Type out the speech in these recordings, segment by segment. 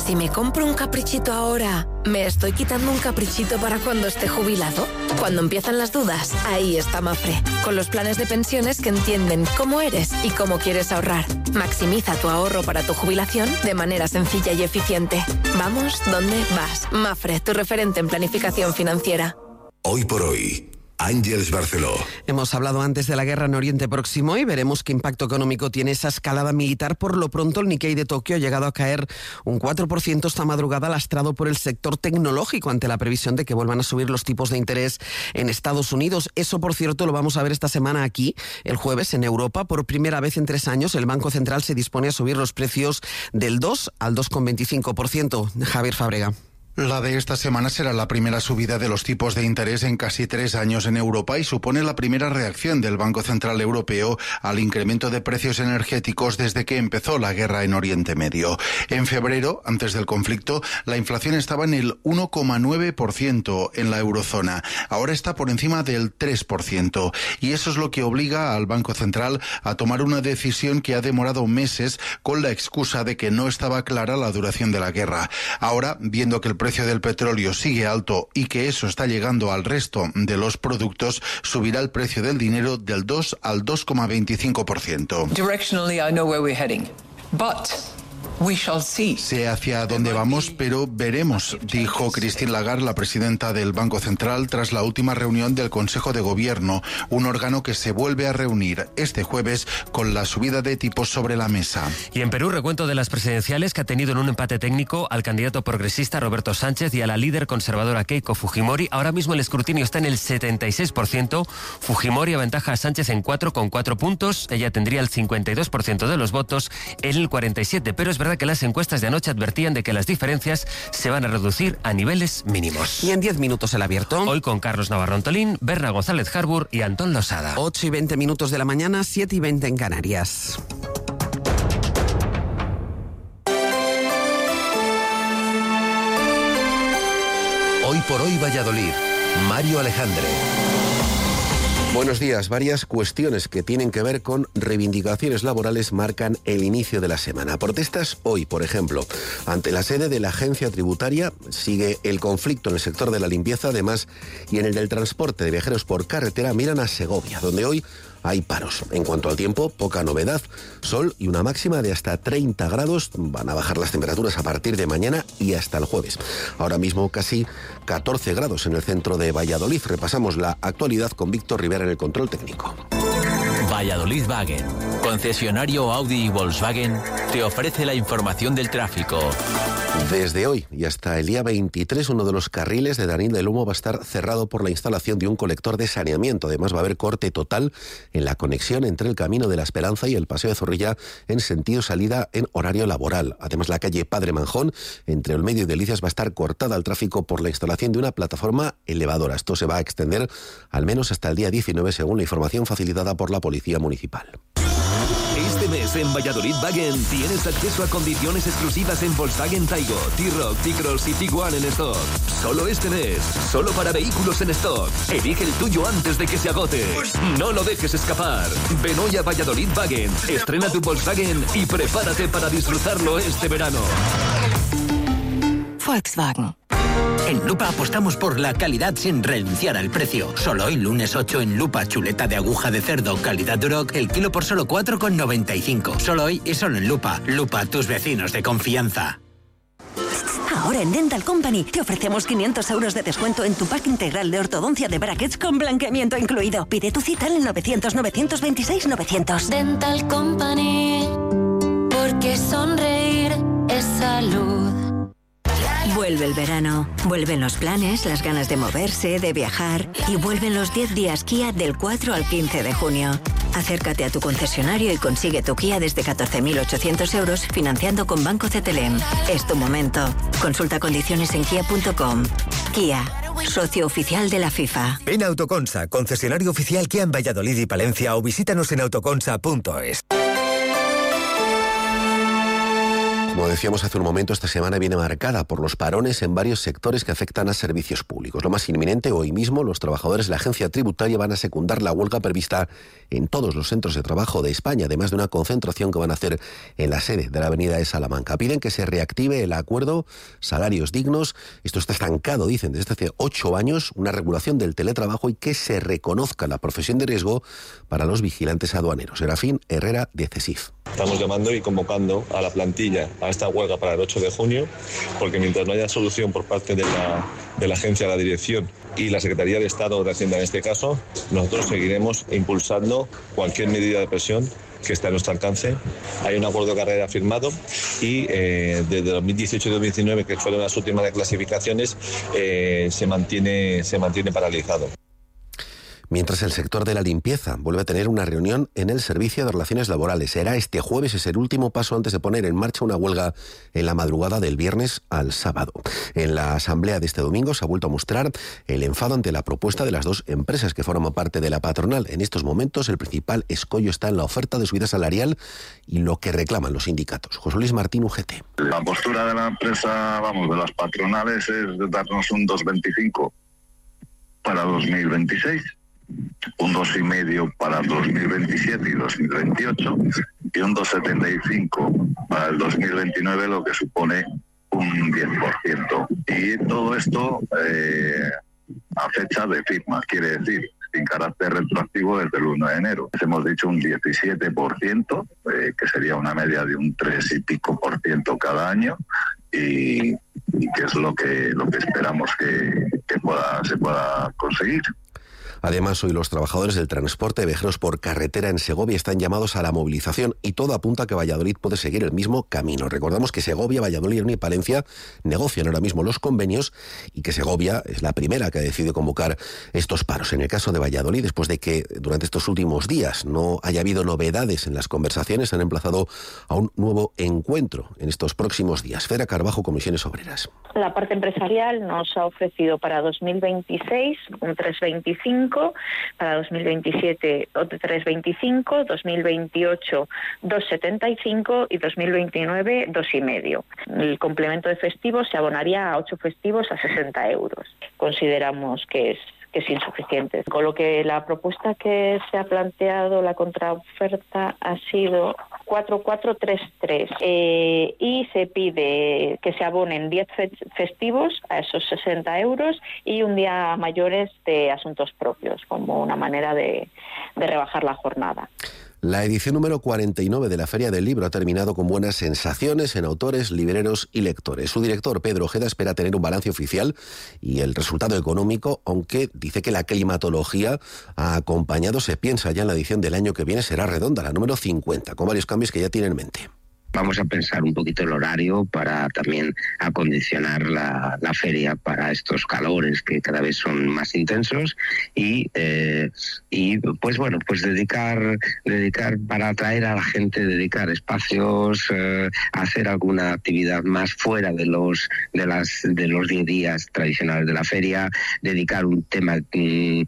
si me compro un caprichito ahora, ¿me estoy quitando un caprichito para cuando esté jubilado? Cuando empiezan las dudas, ahí está Mapfre, con los planes de pensiones que entienden cómo eres y cómo quieres ahorrar. Maximiza tu ahorro para tu jubilación de manera sencilla y eficiente. Vamos, ¿dónde vas? Mapfre, tu referente en planificación financiera. Hoy por hoy, Ángeles Barceló. Hemos hablado antes de la guerra en Oriente Próximo y veremos qué impacto económico tiene esa escalada militar. Por lo pronto, el Nikkei de Tokio ha llegado a caer un 4% esta madrugada, lastrado por el sector tecnológico ante la previsión de que vuelvan a subir los tipos de interés en Estados Unidos. Eso, por cierto, lo vamos a ver esta semana aquí, el jueves, en Europa. Por primera vez en 3 años, el Banco Central se dispone a subir los precios del 2 al 2,25%. Javier Fábrega. La de esta semana será la primera subida de los tipos de interés en casi 3 años en Europa y supone la primera reacción del Banco Central Europeo al incremento de precios energéticos desde que empezó la guerra en Oriente Medio. En febrero, antes del conflicto, la inflación estaba en el 1,9% en la eurozona. Ahora está por encima del 3%. Y eso es lo que obliga al Banco Central a tomar una decisión que ha demorado meses con la excusa de que no estaba clara la duración de la guerra. Ahora, viendo que el precio del petróleo sigue alto y que eso está llegando al resto de los productos, subirá el precio del dinero del 2 al 2,25%. Directionally, I know where we're heading, but we shall see. Sé hacia dónde vamos, pero veremos, dijo Christine Lagarde, la presidenta del Banco Central, tras la última reunión del Consejo de Gobierno, un órgano que se vuelve a reunir este jueves con la subida de tipos sobre la mesa. Y en Perú, recuento de las presidenciales que ha tenido en un empate técnico al candidato progresista Roberto Sánchez y a la líder conservadora Keiko Fujimori. Ahora mismo el escrutinio está en el 76%. Fujimori aventaja a Sánchez en 4,4 puntos. Ella tendría el 52% de los votos, él el 47%. Pero es verdad que las encuestas de anoche advertían de que las diferencias se van a reducir a niveles mínimos. Y en 10 minutos el abierto. Hoy con Carlos Navarro Antolín, Berna González Harbour y Antón Losada. 8:20 de la mañana, 7:20 en Canarias. Hoy por hoy Valladolid, Mario Alejandre. Buenos días. Varias cuestiones que tienen que ver con reivindicaciones laborales marcan el inicio de la semana. Protestas hoy, por ejemplo, ante la sede de la agencia tributaria. Sigue el conflicto en el sector de la limpieza, además, y en el del transporte de viajeros por carretera miran a Segovia, donde hoy hay paros. En cuanto al tiempo, poca novedad. Sol y una máxima de hasta 30 grados. Van a bajar las temperaturas a partir de mañana y hasta el jueves. Ahora mismo casi 14 grados en el centro de Valladolid. Repasamos la actualidad con Víctor Rivera en el control técnico. Valladolid Wagen, concesionario Audi y Volkswagen, te ofrece la información del tráfico. Desde hoy y hasta el día 23, uno de los carriles de Darín del Humo va a estar cerrado por la instalación de un colector de saneamiento. Además, va a haber corte total en la conexión entre el Camino de la Esperanza y el Paseo de Zorrilla en sentido salida en horario laboral. Además, la calle Padre Manjón, entre Olmedo y Delicias, va a estar cortada al tráfico por la instalación de una plataforma elevadora. Esto se va a extender al menos hasta el día 19, según la información facilitada por la Policía Municipal. Este mes en Valladolid Wagen tienes acceso a condiciones exclusivas en Volkswagen Taigo, T-Roc, T-Cross y Tiguan en stock. Solo este mes, solo para vehículos en stock. Elige el tuyo antes de que se agote. No lo dejes escapar. Ven hoy a Valladolid Wagen, estrena tu Volkswagen y prepárate para disfrutarlo este verano. Volkswagen. En Lupa apostamos por la calidad sin renunciar al precio. Solo hoy, lunes 8, en Lupa, chuleta de aguja de cerdo, calidad Duroc, el kilo por solo 4,95. Solo hoy y solo en Lupa. Lupa, tus vecinos de confianza. Ahora en Dental Company te ofrecemos 500 euros de descuento en tu pack integral de ortodoncia de brackets con blanqueamiento incluido. Pide tu cita en 900-926-900. Dental Company, porque sonreír es salud. Vuelve el verano, vuelven los planes, las ganas de moverse, de viajar y vuelven los 10 días Kia del 4 al 15 de junio. Acércate a tu concesionario y consigue tu Kia desde 14.800 euros financiando con Banco CTLM. Es tu momento. Consulta condiciones en kia.com. Kia, socio oficial de la FIFA. Ven a Autoconsa, concesionario oficial Kia en Valladolid y Palencia, o visítanos en autoconsa.es. Como decíamos hace un momento, esta semana viene marcada por los parones en varios sectores que afectan a servicios públicos. Lo más inminente, hoy mismo los trabajadores de la agencia tributaria van a secundar la huelga prevista en todos los centros de trabajo de España, además de una concentración que van a hacer en la sede de la avenida de Salamanca. Piden que se reactive el acuerdo salarios dignos. Esto está estancado, dicen, desde hace 8 años, una regulación del teletrabajo y que se reconozca la profesión de riesgo para los vigilantes aduaneros. Serafín Herrera, de CESIF. Estamos llamando y convocando a la plantilla a esta huelga para el 8 de junio, porque mientras no haya solución por parte de la agencia, la dirección y la Secretaría de Estado de Hacienda en este caso, nosotros seguiremos impulsando cualquier medida de presión que está a nuestro alcance. Hay un acuerdo de carrera firmado y desde 2018 y 2019, que fueron las últimas de clasificaciones, se mantiene paralizado. Mientras el sector de la limpieza vuelve a tener una reunión en el Servicio de Relaciones Laborales. Será este jueves, es el último paso antes de poner en marcha una huelga en la madrugada del viernes al sábado. En la asamblea de este domingo se ha vuelto a mostrar el enfado ante la propuesta de las dos empresas que forman parte de la patronal. En estos momentos el principal escollo está en la oferta de subida salarial y lo que reclaman los sindicatos. José Luis Martín, UGT. La postura de la empresa, de las patronales, es darnos un 2,25 para 2026. Un 2,5 para 2027 y 2028 y un 2,75 para el 2029, lo que supone un 10%. Y todo esto a fecha de firma, quiere decir, sin carácter retroactivo desde el 1 de enero. Hemos dicho un 17%, que sería una media de un 3 y pico % cada año, y que es lo que esperamos que se pueda conseguir. Además, hoy los trabajadores del transporte de viajeros por carretera en Segovia están llamados a la movilización y todo apunta a que Valladolid puede seguir el mismo camino. Recordamos que Segovia, Valladolid y Palencia negocian ahora mismo los convenios y que Segovia es la primera que ha decidido convocar estos paros. En el caso de Valladolid, después de que durante estos últimos días no haya habido novedades en las conversaciones, han emplazado a un nuevo encuentro en estos próximos días. Fera Carbajo, Comisiones Obreras. La parte empresarial nos ha ofrecido para 2026 un 3,25, para 2027 otro 3,25, 2028 2,75 y 2029 2,5. El complemento de festivos se abonaría a 8 festivos a 60 euros. Consideramos que es insuficiente. Con lo que la propuesta que se ha planteado, la contraoferta, ha sido 4,433 y se pide que se abonen 10 festivos a esos 60 euros y un día mayores de asuntos propios, como una manera de rebajar la jornada. La edición número 49 de la Feria del Libro ha terminado con buenas sensaciones en autores, libreros y lectores. Su director, Pedro Ojeda, espera tener un balance oficial y el resultado económico, aunque dice que la climatología ha acompañado, se piensa ya en la edición del año que viene, será redonda, la número 50, con varios cambios que ya tiene en mente. Vamos a pensar un poquito el horario para también acondicionar la feria para estos calores que cada vez son más intensos y pues dedicar para atraer a la gente, dedicar espacios, hacer alguna actividad más fuera de los 10 días tradicionales de la feria, dedicar un tema que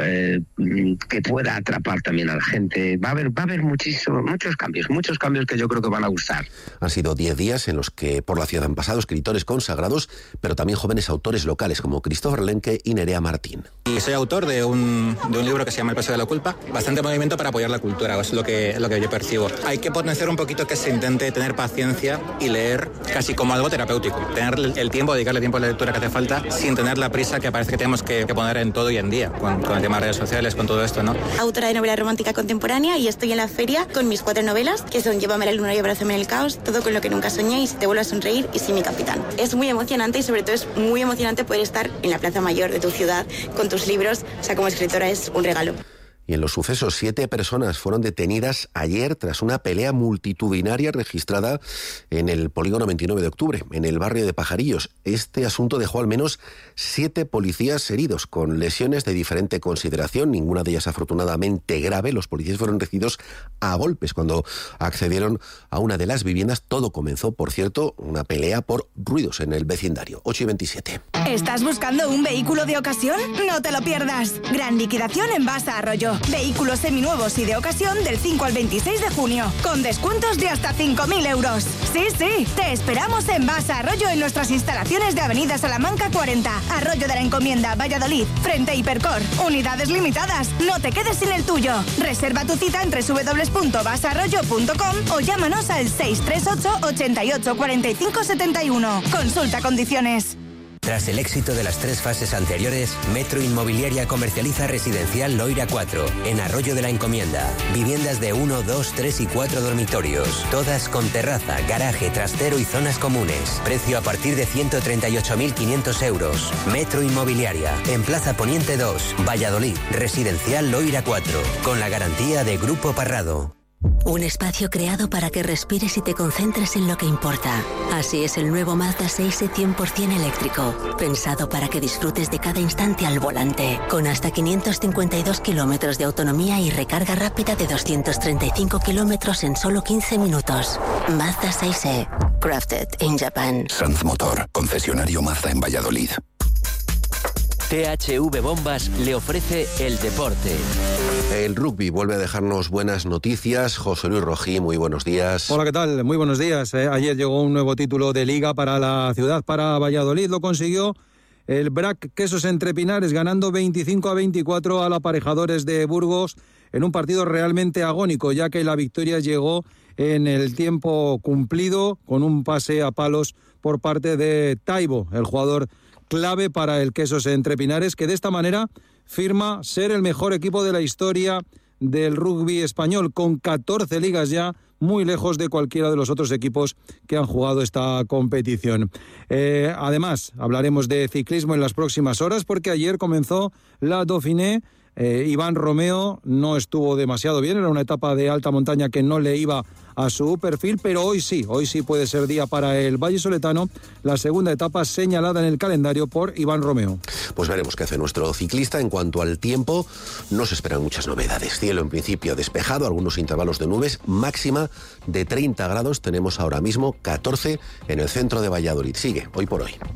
pueda atrapar también a la gente. Va a haber muchos cambios que yo creo que van a gustar. Han sido 10 días en los que por la ciudad han pasado escritores consagrados, pero también jóvenes autores locales como Christopher Lenke y Nerea Martín. Y soy autor de un libro que se llama El peso de la culpa. Bastante movimiento para apoyar la cultura, es lo que yo percibo. Hay que potenciar un poquito que se intente tener paciencia y leer casi como algo terapéutico. Tener el tiempo, dedicarle tiempo a la lectura que hace falta, sin tener la prisa que parece que tenemos que poner en todo hoy en día, con el tema de redes sociales, con todo esto, ¿no? Autora de novela romántica contemporánea y estoy en la feria con mis 4 novelas, que son Llévame a la luna y abrázame en el caos, Todo con lo que nunca soñé y Si te vuelvo a sonreír y Soy mi capitán. Es muy emocionante y sobre todo es muy emocionante poder estar en la plaza mayor de tu ciudad con tus libros. O sea, como escritora es un regalo. Y en los sucesos, 7 personas fueron detenidas ayer tras una pelea multitudinaria registrada en el polígono 29 de octubre, en el barrio de Pajarillos. Este asunto dejó al menos 7 policías heridos, con lesiones de diferente consideración, ninguna de ellas afortunadamente grave. Los policías fueron recibidos a golpes cuando accedieron a una de las viviendas. Todo comenzó, por cierto, una pelea por ruidos en el vecindario. 8:27. ¿Estás buscando un vehículo de ocasión? No te lo pierdas. Gran liquidación en Basa Arroyo. Arroyo. Vehículos seminuevos y de ocasión del 5 al 26 de junio, con descuentos de hasta 5.000 euros. Sí, te esperamos en Basa Arroyo en nuestras instalaciones de Avenida Salamanca 40, Arroyo de la Encomienda, Valladolid, frente a Hipercor. Unidades limitadas, no te quedes sin el tuyo. Reserva tu cita en www.basarroyo.com o llámanos al 638 88 45 71. Consulta condiciones. Tras el éxito de las 3 fases anteriores, Metro Inmobiliaria comercializa Residencial Loira 4, en Arroyo de la Encomienda. Viviendas de 1, 2, 3 y 4 dormitorios, todas con terraza, garaje, trastero y zonas comunes. Precio a partir de 138.500 euros. Metro Inmobiliaria, en Plaza Poniente 2, Valladolid. Residencial Loira 4, con la garantía de Grupo Parrado. Un espacio creado para que respires y te concentres en lo que importa. Así es el nuevo Mazda 6e 100% eléctrico, pensado para que disfrutes de cada instante al volante, con hasta 552 kilómetros de autonomía y recarga rápida de 235 kilómetros en solo 15 minutos. Mazda 6e, crafted in Japan. Sanz Motor, concesionario Mazda en Valladolid. THV Bombas le ofrece el deporte. El rugby vuelve a dejarnos buenas noticias. José Luis Rojí, muy buenos días. Hola, ¿qué tal? Muy buenos días. Ayer llegó un nuevo título de Liga para la ciudad, para Valladolid. Lo consiguió el BRAC Quesos Entre Pinares, ganando 25-24 al Aparejadores de Burgos en un partido realmente agónico, ya que la victoria llegó en el tiempo cumplido con un pase a palos por parte de Taibo, el jugador clave para el Quesos Entre Pinares, que de esta manera firma ser el mejor equipo de la historia del rugby español, con 14 ligas ya, muy lejos de cualquiera de los otros equipos que han jugado esta competición. Además, hablaremos de ciclismo en las próximas horas, porque ayer comenzó la Dauphiné. Iván Romeo no estuvo demasiado bien, era una etapa de alta montaña que no le iba a su perfil, pero hoy sí puede ser día para el vallisoletano, la segunda etapa señalada en el calendario por Iván Romeo. Pues veremos qué hace nuestro ciclista. En cuanto al tiempo, no se esperan muchas novedades. Cielo en principio despejado, algunos intervalos de nubes, máxima de 30 grados, tenemos ahora mismo 14 en el centro de Valladolid. Sigue, hoy por hoy.